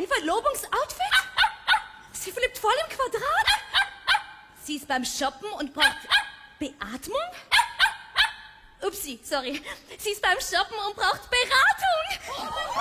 Ein Verlobungsoutfit? Sie flippt voll im Quadrat? Sie ist beim Shoppen und braucht Beatmung? Upsi, sorry. Sie ist beim Shoppen und braucht Beratung.